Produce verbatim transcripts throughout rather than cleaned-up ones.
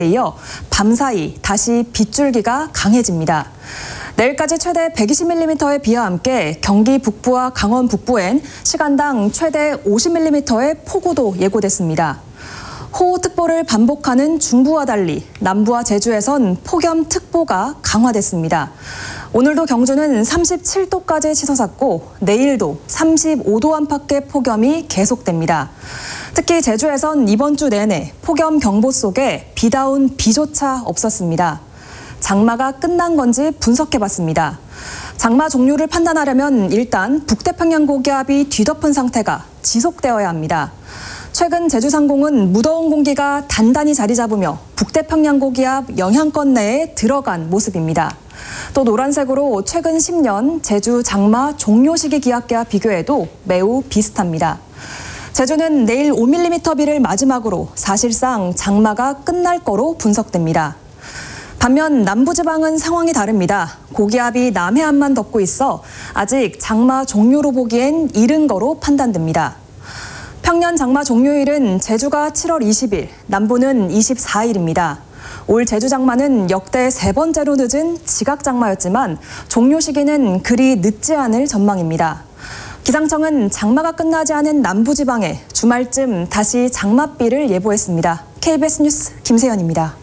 이어 밤사이 다시 빗줄기가 강해집니다. 내일까지 최대 백이십 밀리미터의 비와 함께 경기 북부와 강원 북부엔 시간당 최대 오십 밀리미터의 폭우도 예고됐습니다. 호우특보를 반복하는 중부와 달리 남부와 제주에선 폭염특보가 강화됐습니다. 오늘도 경주는 삼십칠 도까지 치솟았고 내일도 삼십오 도 안팎의 폭염이 계속됩니다. 특히 제주에선 이번 주 내내 폭염 경보 속에 비다운 비조차 없었습니다. 장마가 끝난 건지 분석해봤습니다. 장마 종류를 판단하려면 일단 북태평양 고기압이 뒤덮은 상태가 지속되어야 합니다. 최근 제주 상공은 무더운 공기가 단단히 자리 잡으며 북태평양 고기압 영향권 내에 들어간 모습입니다. 또 노란색으로 최근 십 년 제주 장마 종료 시기 기압계와 비교해도 매우 비슷합니다. 제주는 내일 오 밀리미터 비를 마지막으로 사실상 장마가 끝날 거로 분석됩니다. 반면 남부지방은 상황이 다릅니다. 고기압이 남해안만 덮고 있어 아직 장마 종료로 보기엔 이른 거로 판단됩니다. 평년 장마 종료일은 제주가 칠월 이십일, 남부는 이십사일입니다. 올 제주 장마는 역대 세 번째로 늦은 지각장마였지만 종료 시기는 그리 늦지 않을 전망입니다. 기상청은 장마가 끝나지 않은 남부지방에 주말쯤 다시 장맛비를 예보했습니다. 케이비에스 뉴스 김세연입니다.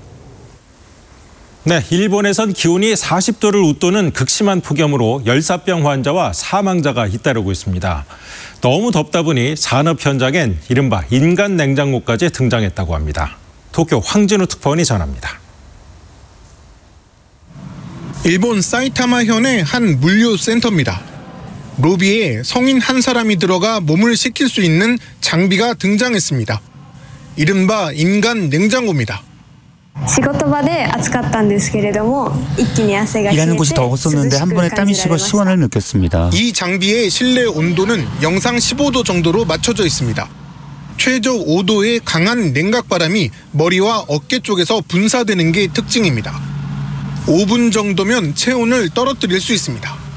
네, 일본에선 기온이 사십 도를 웃도는 극심한 폭염으로 열사병 환자와 사망자가 잇따르고 있습니다. 너무 덥다 보니 산업 현장엔 이른바 인간 냉장고까지 등장했다고 합니다. 도쿄 황진우 특파원이 전합니다. 일본 사이타마현의 한 물류센터입니다. 로비에 성인 한 사람이 들어가 몸을 식힐 수 있는 장비가 등장했습니다. 이른바 인간 냉장고입니다. 일하는 곳이 더웠었는데 한 번에 땀이 식어 시원을 느꼈습니다. 이 장비의 실내 온도는 영상 십오 도 정도로 맞춰져 있습니다. 최저 오 도의 강한 냉각바람이 머리와 어깨 쪽에서 분사되는 게 특징입니다. 오 분 정도면 체온을 떨어뜨릴 수 있습니다.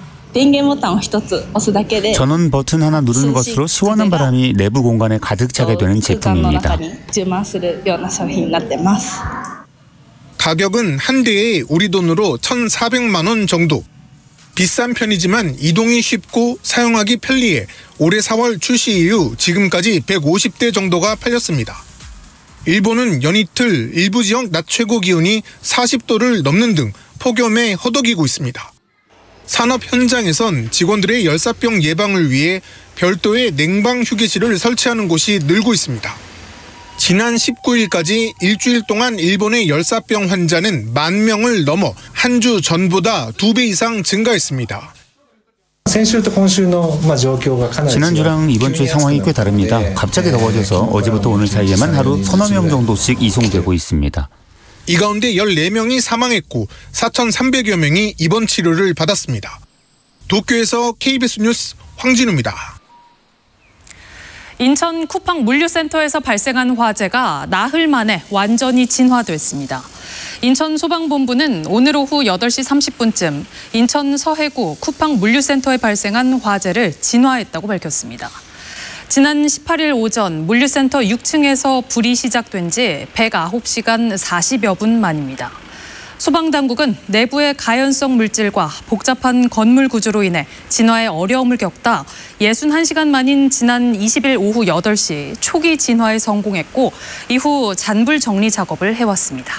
전원 버튼 하나 누르는 것으로 시원한 바람이 내부 공간에 가득 차게 되는 제품입니다. 가격은 한 대에 우리 돈으로 천사백만 원 정도. 비싼 편이지만 이동이 쉽고 사용하기 편리해 올해 사월 출시 이후 지금까지 백오십 대 정도가 팔렸습니다. 일본은 연이틀 일부 지역 낮 최고 기온이 사십 도를 넘는 등 폭염에 허덕이고 있습니다. 산업 현장에선 직원들의 열사병 예방을 위해 별도의 냉방 휴게실을 설치하는 곳이 늘고 있습니다. 지난 십구 일까지 일주일 동안 일본의 열사병 환자는 만 명을 넘어 한 주 전보다 두 배 이상 증가했습니다. 지난주랑 이번 주 상황이 꽤 다릅니다. 갑자기 더워져서 어제부터 오늘 사이에만 하루 서너 명 정도씩 이송되고 있습니다. 이 가운데 열네 명이 사망했고 사천삼백여 명이 입원 치료를 받았습니다. 도쿄에서 케이비에스 뉴스 황진우입니다. 인천 쿠팡 물류센터에서 발생한 화재가 나흘 만에 완전히 진화됐습니다. 인천 소방본부는 오늘 오후 여덟 시 삼십 분쯤 인천 서해구 쿠팡 물류센터에 발생한 화재를 진화했다고 밝혔습니다. 지난 십팔 일 오전 물류센터 육 층에서 불이 시작된 지 백구 시간 사십여 분 만입니다. 소방당국은 내부의 가연성 물질과 복잡한 건물 구조로 인해 진화에 어려움을 겪다 육십일 시간 만인 지난 이십 일 오후 여덟 시 초기 진화에 성공했고 이후 잔불 정리 작업을 해왔습니다.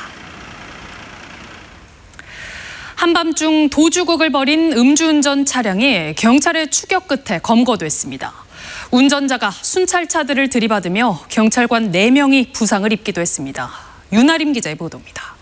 한밤중 도주곡을 벌인 음주운전 차량이 경찰의 추격 끝에 검거됐습니다. 운전자가 순찰차들을 들이받으며 경찰관 네 명이 부상을 입기도 했습니다. 윤아림 기자의 보도입니다.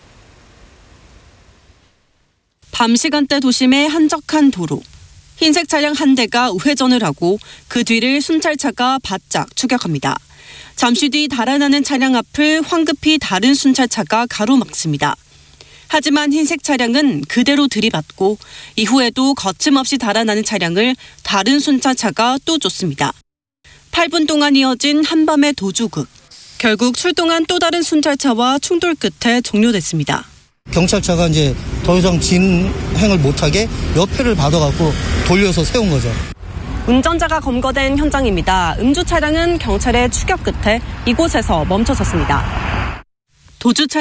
밤 시간대 도심의 한적한 도로. 흰색 차량 한 대가 우회전을 하고 그 뒤를 순찰차가 바짝 추격합니다. 잠시 뒤 달아나는 차량 앞을 황급히 다른 순찰차가 가로막습니다. 하지만 흰색 차량은 그대로 들이받고 이후에도 거침없이 달아나는 차량을 다른 순찰차가 또 쫓습니다. 팔 분 동안 이어진 한밤의 도주극. 결국 출동한 또 다른 순찰차와 충돌 끝에 종료됐습니다. 경찰차가 이제 더 이상 진행을 못하게 옆에를 받아갖고 돌려서 세운 거죠. 운전자가 검거된 현장입니다. 음주 차량은 경찰의 추격 끝에 이곳에서 멈춰섰습니다. 도주 차